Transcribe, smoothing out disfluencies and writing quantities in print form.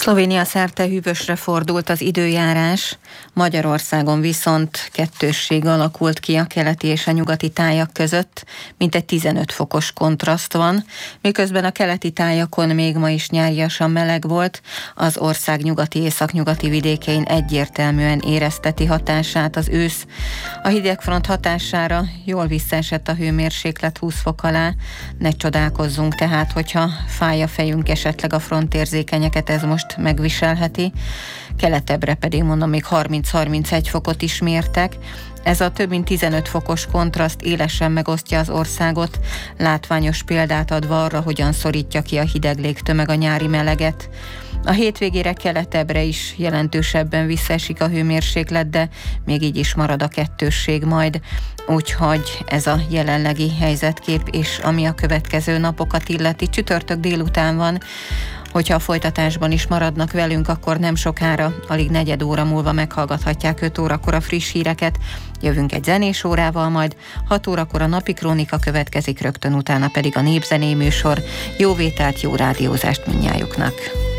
Szlovénia szerte hűvösre fordult az időjárás, Magyarországon viszont kettősség alakult ki a keleti és a nyugati tájak között, mintegy 15 fokos kontraszt van, miközben a keleti tájakon még ma is nyáriasan meleg volt, az ország nyugati északnyugati vidékein egyértelműen érezteti hatását az ősz. A hidegfront hatására jól visszaesett a hőmérséklet 20 fok alá, ne csodálkozzunk tehát, hogyha fáj a fejünk esetleg a frontérzékenyeket, ez most megviselheti. Keletebbre pedig mondom, még 30-31 fokot is mértek. Ez a több mint 15 fokos kontraszt élesen megosztja az országot, látványos példát adva arra, hogyan szorítja ki a hideg légtömeg a nyári meleget. A hétvégére keletebbre is jelentősebben visszaesik a hőmérséklet, de még így is marad a kettősség majd. Úgyhogy ez a jelenlegi helyzetkép, és ami a következő napokat illeti, csütörtök délután van. Hogyha a folytatásban is maradnak velünk, akkor nem sokára, alig negyed óra múlva meghallgathatják 5 órakor a friss híreket. Jövünk egy zenés órával, majd 6 órakor a napi krónika következik, rögtön utána pedig a népzené műsor. Jó vételt, jó rádiózást mindnyájuknak!